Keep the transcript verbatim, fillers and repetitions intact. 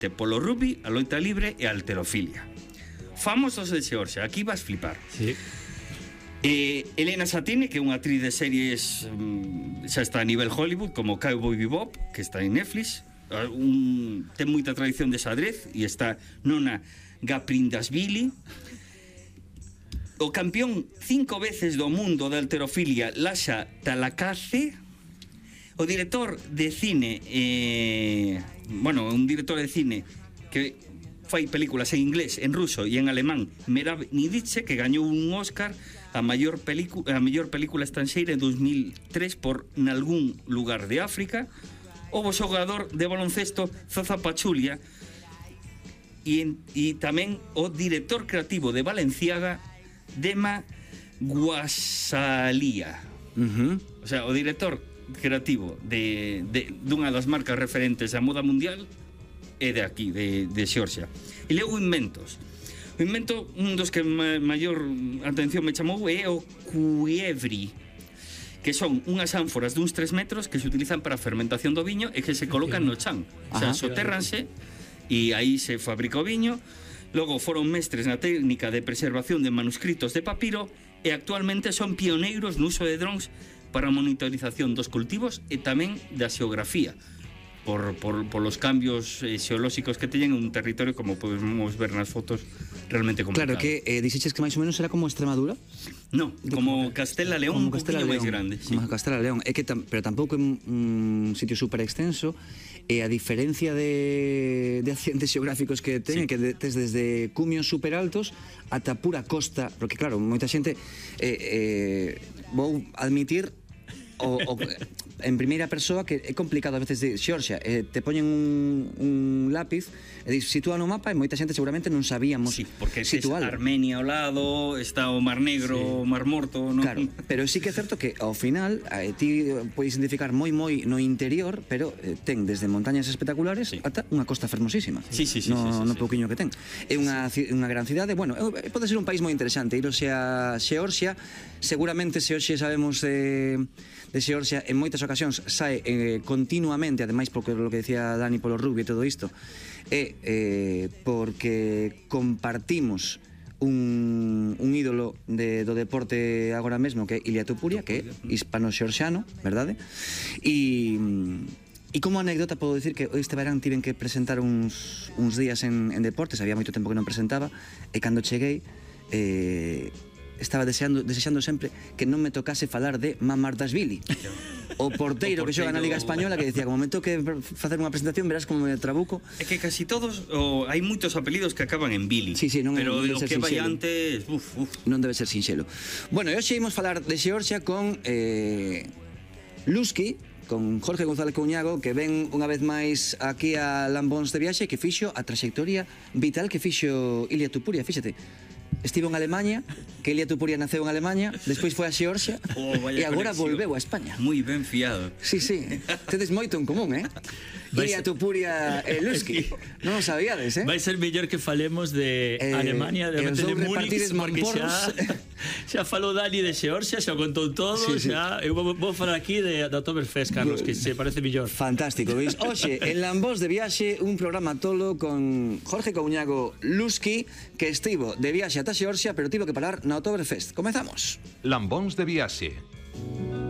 Te polo rugby, a loita libre e a halterofilia. Famosos de Xeorxia, aquí vas flipar. Sí. Eh, Elena Satine, que é unha actriz de series um, xa está a nivel Hollywood, como Cowboy Bebop, que está en Netflix. Un, ten moita tradición de xadrez e está Nona Gaprindashvili. O campeón cinco veces do mundo de halterofilia, Lasha Talakaze. O director de cine eh, bueno, un director de cine que fai películas en inglés, en ruso e en alemán, Merab Nidice, que gañou un Oscar a maior película a mellor película estranxeira en dos mil tres por Nalgún lugar de África. O xogador de baloncesto Zaza Pachulia e, e tamén o director creativo de Valenciaga, Dema Guasalía. Uh-huh. O sea, o director creativo de, de, dunha das marcas referentes á moda mundial é de aquí, de, de Xeorxia. E leo inventos. O invento, un dos que ma, maior atención me chamou é o cuiebri, que son unhas ánforas duns tres metros que se utilizan para a fermentación do viño e que se colocan no chan. O sea, sotérranse e aí se fabrica o viño. Logo foron mestres na técnica de preservación de manuscritos de papiro e actualmente son pioneiros no uso de drons para a monitorización dos cultivos e tamén da xeografía. Por, por, por los cambios eh, xeolóxicos que teñen un territorio, como podemos ver nas fotos, realmente complicado. Claro, que eh, dixeches que máis ou menos era como Extremadura? No, como Castela León, un poquinho máis grande. Como Castela León, é que tam, pero tampouco é un, un sitio super extenso, e a diferencia de, de accidentes xeográficos que ten, sí, que de, tes desde cumios super altos ata pura costa, porque claro, moita xente eh, eh, vou admitir o, o, en primeira persoa que é complicado a veces de Xeorxia, eh, te poñen un, un lápiz e dis, sitúa no mapa e moita xente seguramente non sabíamos sí, porque situalo. Es Armenia ao lado, está o Mar Negro, sí, o Mar Morto, non? Claro, pero sí que é certo que ao final eh, ti podes identificar moi moi no interior, pero eh, ten desde montañas espectaculares, sí, ata unha costa fermosísima. Sí, sí, sí, no, sí, sí, no sí, pouquiño que ten. É unha, sí, unha gran cidade, bueno, pode ser un país moi interesante, irose a Xeorxia, seguramente se hoxe sabemos de, de Xeorxia en moitas ocasións sae eh, continuamente, ademais porque lo que decía Dani polo rugby e todo isto, é eh, porque compartimos un, un ídolo de, do deporte agora mesmo, que é Ilia Topuria, que é hispano-xeorxiano, verdade? E, e como anécdota podo dicir que este verán tiven que presentar uns, uns días en, en deportes, había moito tempo que non presentaba, e cando cheguei eh, estaba deseando, desexando sempre que non me tocase falar de Mamardashvili, o porteiro, o porteiro que xoga na Liga Española, que decía, como me toque facer unha presentación verás como me trabuco. É que casi todos, oh, hai moitos apelidos que acaban en Billy. Sí, sí, non, pero non o que vai antes, uf, uf. Non debe ser sinxelo. Bueno, e hoxe imos falar de Xeorxia con eh, Lusky, con Jorge González Couñago, que ven unha vez máis aquí a Lambóns de Viaxe, que fixo a trayectoria vital que fixo Ilia Topuria, fíxate. Estivo en Alemanha, que Ilia Topuria naceu en Alemanha, despois foi a Xeorxia, oh, e agora volveu a España. Moi ben fiado. Sí, sí, tedes moito en común, eh? Ilia Topuria e Lusky, non o sabíades, eh? Vai ser mellor que falemos de eh, Alemania, de, de Múnich, porque xa, xa falou Dani de Xeorxia, xa contou todo, sí, sí. Xa, eu vou, vou falar aquí de, de Oktoberfest, Carlos, que se parece mellor. Fantástico, veis? Oxe, en Lambóns de Viaxe, un programa tolo con Jorge Couñago Lusky, que estivo de viaxe ata Xeorxia, pero tivo que parar na Oktoberfest. Comezamos. Lambóns de Viaxe.